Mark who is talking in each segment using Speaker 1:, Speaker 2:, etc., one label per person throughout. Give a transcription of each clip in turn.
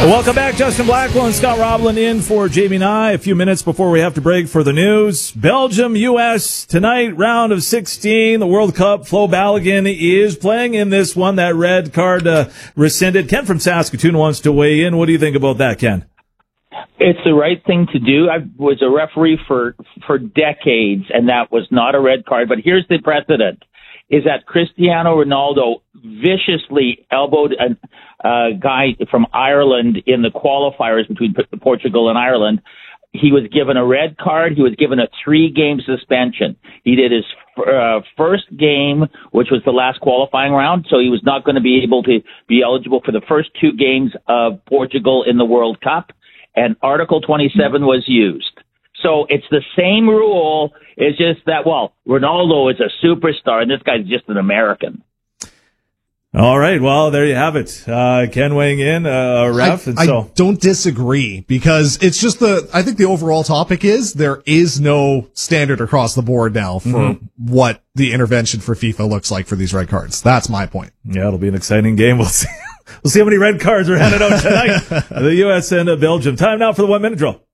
Speaker 1: Welcome back. Justin Blackwell and Scott Roblin in for Jamie Nye. A few minutes before we have to break for the news. Belgium, U.S. tonight, round of 16. The World Cup. Flo Balogun is playing in this one. That red card rescinded. Ken from Saskatoon wants to weigh in. What do you think about that, Ken?
Speaker 2: It's the right thing to do. I was a referee for decades, and that was not a red card. But here's the precedent, is that Cristiano Ronaldo viciously elbowed a guy from Ireland in the qualifiers between Portugal and Ireland. He was given a red card. He was given a 3-game suspension. He did his first game, which was the last qualifying round, so he was not going to be able to be eligible for the first 2 games of Portugal in the World Cup, and Article 27 was used. So it's the same rule. It's just that, well, Ronaldo is a superstar, and this guy's just an American.
Speaker 1: All right. Well, there you have it. Ken weighing in, ref.
Speaker 3: I don't disagree, because it's just I think the overall topic is there is no standard across the board now for what the intervention for FIFA looks like for these red cards. That's my point.
Speaker 1: Yeah, it'll be an exciting game. We'll see. We'll see how many red cards are handed out tonight. The U.S. and Belgium. Time now for the 1-minute drill.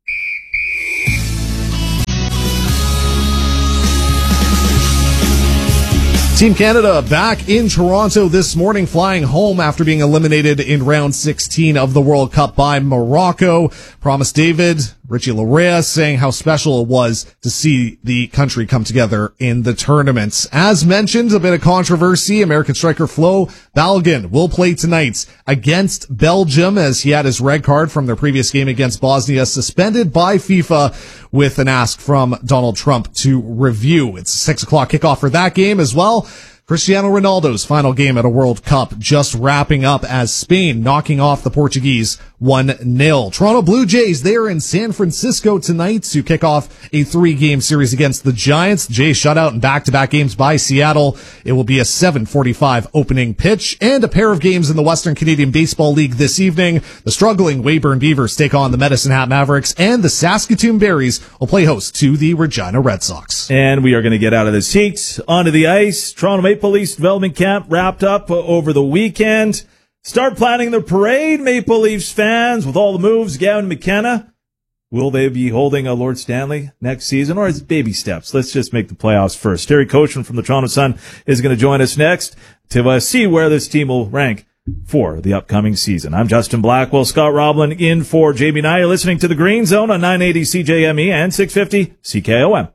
Speaker 3: Team Canada back in Toronto this morning, flying home after being eliminated in round 16 of the World Cup by Morocco. Promise David, Richie Larea saying how special it was to see the country come together in the tournament. As mentioned, a bit of controversy. American striker Flo Balogun will play tonight against Belgium, as he had his red card from their previous game against Bosnia suspended by FIFA with an ask from Donald Trump to review. It's a 6:00 kickoff for that game as well. Cristiano Ronaldo's final game at a World Cup just wrapping up as Spain knocking off the Portuguese 1-0. Toronto Blue Jays, they're in San Francisco tonight to kick off a 3-game series against the Giants. The Jays shut out in back-to-back games by Seattle. It will be a 7:45 opening pitch, and a pair of games in the Western Canadian Baseball League this evening. The struggling Weyburn Beavers take on the Medicine Hat Mavericks, and the Saskatoon Berries will play host to the Regina Red Sox.
Speaker 1: And we are going to get out of this heat onto the ice. Toronto Maple Leafs development camp wrapped up over the weekend. Start planning the parade, Maple Leafs fans, with all the moves. Gavin McKenna, will they be holding a Lord Stanley next season, or is it baby steps? Let's just make the playoffs first. Terry Cochran from the Toronto Sun is going to join us next to see where this team will rank for the upcoming season. I'm Justin Blackwell, Scott Roblin in for Jamie Nye. You're listening to The Green Zone on 980 CJME and 650 CKOM.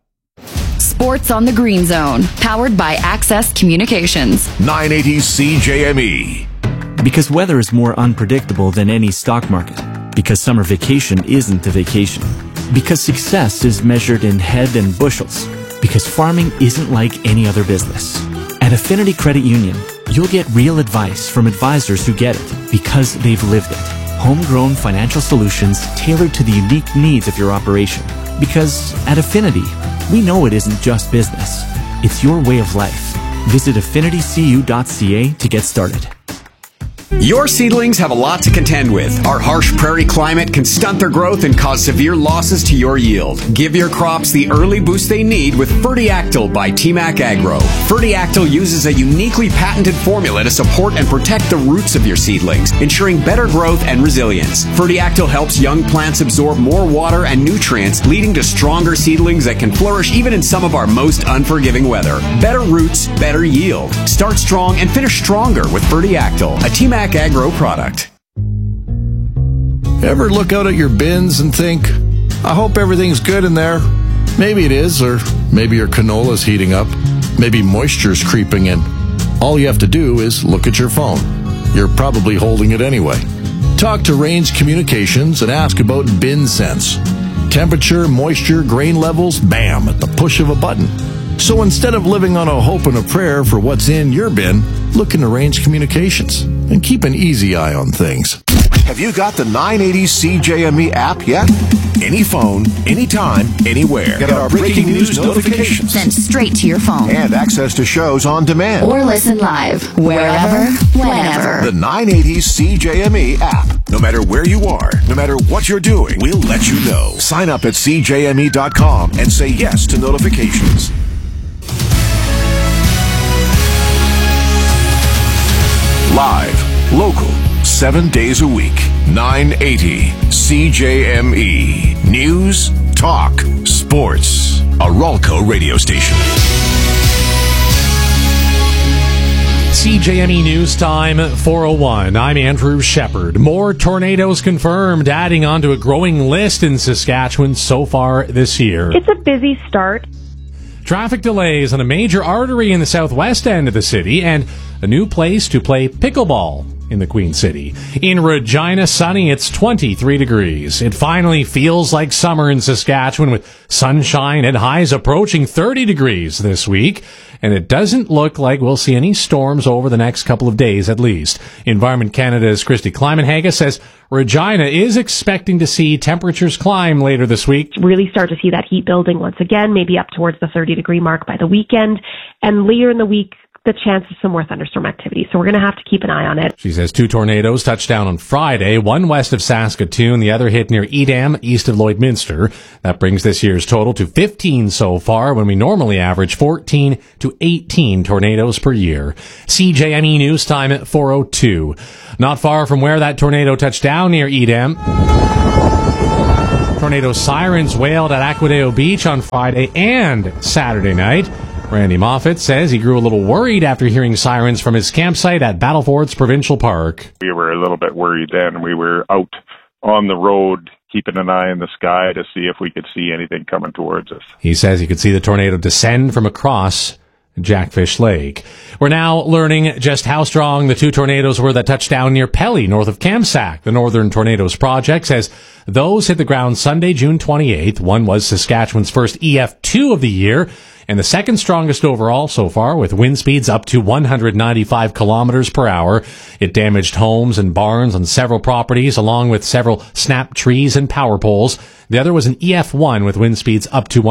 Speaker 4: Sports on the Green Zone, powered by Access Communications.
Speaker 5: 980 CJME.
Speaker 6: Because weather is more unpredictable than any stock market. Because summer vacation isn't a vacation. Because success is measured in head and bushels. Because farming isn't like any other business. At Affinity Credit Union, you'll get real advice from advisors who get it because they've lived it. Homegrown financial solutions tailored to the unique needs of your operation. Because at Affinity, we know it isn't just business. It's your way of life. Visit affinitycu.ca to get started.
Speaker 7: Your seedlings have a lot to contend with. Our harsh prairie climate can stunt their growth and cause severe losses to your yield. Give your crops the early boost they need with Fertiactyl by TMAC Agro. Fertiactyl uses a uniquely patented formula to support and protect the roots of your seedlings, ensuring better growth and resilience. Fertiactyl helps young plants absorb more water and nutrients, leading to stronger seedlings that can flourish even in some of our most unforgiving weather. Better roots, better yield. Start strong and finish stronger with Fertiactyl, a TMAC Agro product.
Speaker 5: Ever look out at your bins and think, I hope everything's good in there? Maybe it is, or maybe your canola's heating up. Maybe moisture's creeping in. All you have to do is look at your phone. You're probably holding it anyway. Talk to Range Communications and ask about Bin Sense. Temperature, moisture, grain levels, bam, at the push of a button. So instead of living on a hope and a prayer for what's in your bin, look into Range Communications and keep an easy eye on things.
Speaker 8: Have you got the 980 CJME app yet? Any phone, anytime, anywhere. Get our breaking news notifications
Speaker 4: Sent straight to your phone.
Speaker 8: and access to shows on demand.
Speaker 4: Or listen live, wherever, whenever.
Speaker 8: The 980 CJME app. No matter where you are, no matter what you're doing, we'll let you know. Sign up at CJME.com and say yes to notifications. Live, local, 7 days a week. 980 CJME. News, talk, sports. A Ralco radio station.
Speaker 9: CJME News Time 4:01. I'm Andrew Shepard. More tornadoes confirmed, adding on to a growing list in Saskatchewan so far this year.
Speaker 10: It's a busy start.
Speaker 9: Traffic delays on a major artery in the southwest end of the city and a new place to play pickleball in the Queen City. In Regina, sunny, it's 23 degrees. It finally feels like summer in Saskatchewan with sunshine and highs approaching 30 degrees this week. And it doesn't look like we'll see any storms over the next couple of days at least. Environment Canada's Christy Kleiman-Haga says Regina is expecting to see temperatures climb later this week.
Speaker 10: Really start to see that heat building once again, maybe up towards the 30-degree mark by the weekend. And later in the week, the chance of some more thunderstorm activity. So we're going to have to keep an eye on it.
Speaker 9: She says 2 tornadoes touched down on Friday, one west of Saskatoon, the other hit near Edam, east of Lloydminster. That brings this year's total to 15 so far, when we normally average 14 to 18 tornadoes per year. CJME News Time at 4:02. Not far from where that tornado touched down near Edam, tornado sirens wailed at Aquadeo Beach on Friday and Saturday night. Randy Moffat says he grew a little worried after hearing sirens from his campsite at Battlefords Provincial Park.
Speaker 11: We were a little bit worried then. We were out on the road keeping an eye in the sky to see if we could see anything coming towards us.
Speaker 9: He says he could see the tornado descend from across Jackfish Lake. We're now learning just how strong the 2 tornadoes were that touched down near Pelly, north of Kamsack. The Northern Tornadoes Project says those hit the ground Sunday, June 28th. One was Saskatchewan's first EF2 of the year, and the second strongest overall so far, with wind speeds up to 195 kilometers per hour. It damaged homes and barns on several properties, along with several snapped trees and power poles. The other was an EF1 with wind speeds up to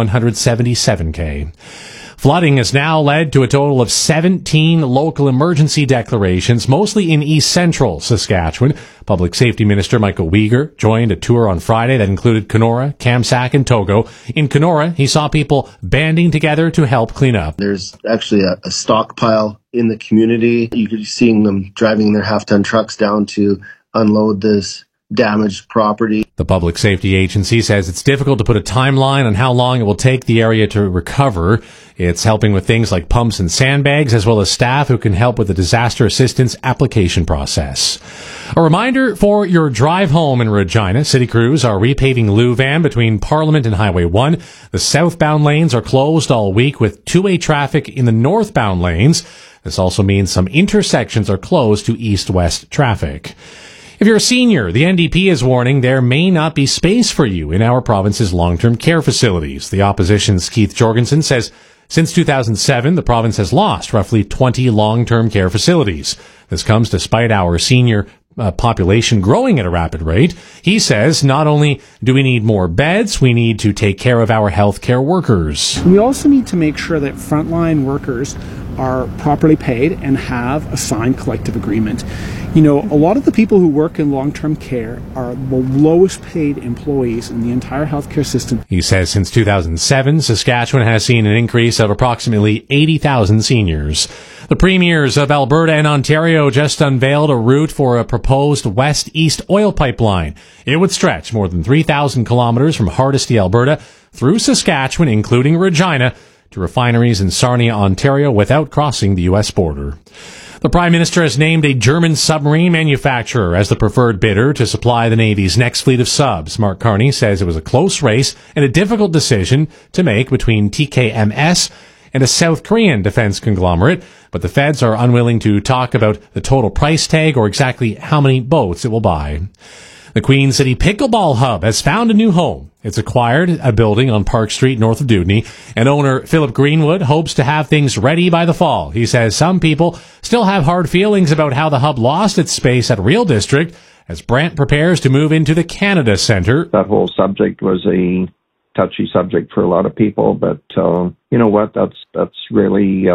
Speaker 9: 177 km. Flooding has now led to a total of 17 local emergency declarations, mostly in east central Saskatchewan. Public Safety Minister Michael Uyghur joined a tour on Friday that included Kenora, Kamsack, and Togo. In Kenora, he saw people banding together to help clean up.
Speaker 12: There's actually a stockpile in the community. You could be seeing them driving their half-ton trucks down to unload this damaged property.
Speaker 9: The Public Safety Agency says it's difficult to put a timeline on how long it will take the area to recover. It's helping with things like pumps and sandbags, as well as staff who can help with the disaster assistance application process. A reminder for your drive home in Regina. City crews are repaving Louvan between Parliament and Highway 1. The southbound lanes are closed all week with two-way traffic in the northbound lanes. This also means some intersections are closed to east-west traffic. If you're a senior, the NDP is warning there may not be space for you in our province's long-term care facilities. The opposition's Keith Jorgensen says since 2007, the province has lost roughly 20 long-term care facilities. This comes despite our senior population growing at a rapid rate. He says not only do we need more beds, we need to take care of our healthcare workers.
Speaker 13: We also need to make sure that frontline workers are properly paid and have a signed collective agreement. You know, a lot of the people who work in long-term care are the lowest paid employees in the entire healthcare system.
Speaker 9: He says since 2007, Saskatchewan has seen an increase of approximately 80,000 seniors. The premiers of Alberta and Ontario just unveiled a route for a proposed west-east oil pipeline. It would stretch more than 3,000 kilometers from Hardisty, Alberta, through Saskatchewan, including Regina, to refineries in Sarnia, Ontario, without crossing the U.S. border. The Prime Minister has named a German submarine manufacturer as the preferred bidder to supply the Navy's next fleet of subs. Mark Carney says it was a close race and a difficult decision to make between TKMS and a South Korean defense conglomerate, but the feds are unwilling to talk about the total price tag or exactly how many boats it will buy. The Queen City Pickleball Hub has found a new home. It's acquired a building on Park Street north of Dewdney, and owner Philip Greenwood hopes to have things ready by the fall. He says some people still have hard feelings about how the hub lost its space at Real District as Brant prepares to move into the Canada Centre.
Speaker 14: That whole subject was a touchy subject for a lot of people, but you know what? That's really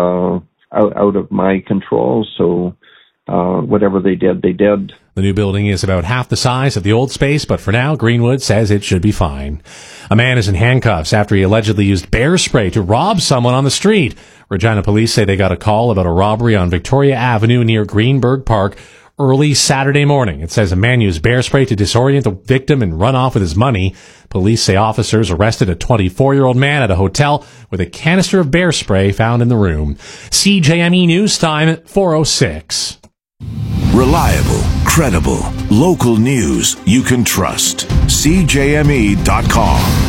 Speaker 14: out of my control. So whatever they did, they did.
Speaker 9: The new building is about half the size of the old space, but for now, Greenwood says it should be fine. A man is in handcuffs after he allegedly used bear spray to rob someone on the street. Regina police say they got a call about a robbery on Victoria Avenue near Greenberg Park. early Saturday morning. It says a man used bear spray to disorient the victim and run off with his money. Police say officers arrested a 24-year-old man at a hotel with a canister of bear spray found in the room. CJME News Time at 4:06.
Speaker 8: Reliable, credible, local news you can trust. CJME.com.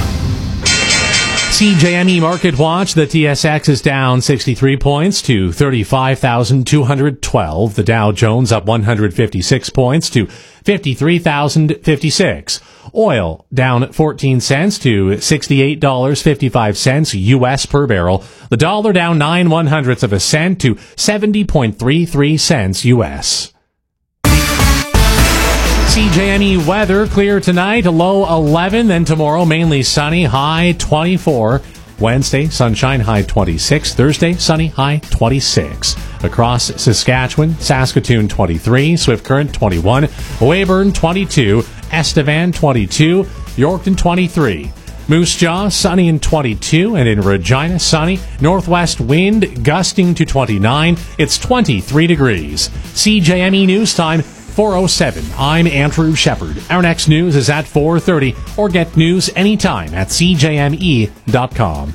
Speaker 9: CJME Market Watch, the TSX is down 63 points to 35,212. The Dow Jones up 156 points to 53,056. Oil down 14 cents to $68.55 U.S. per barrel. The dollar down 9/100ths of a cent to 70.33 cents U.S. CJME weather, clear tonight, a low 11, then tomorrow mainly sunny, high 24. Wednesday, sunshine, high 26. Thursday, sunny, high 26. Across Saskatchewan, Saskatoon 23, Swift Current 21, Weyburn 22, Estevan 22, Yorkton 23. Moose Jaw, sunny and 22, and in Regina, sunny. Northwest wind gusting to 29. It's 23 degrees. CJME News Time, 4:07. I'm Andrew Shepard. Our next news is at 4:30, or get news anytime at CJME.com.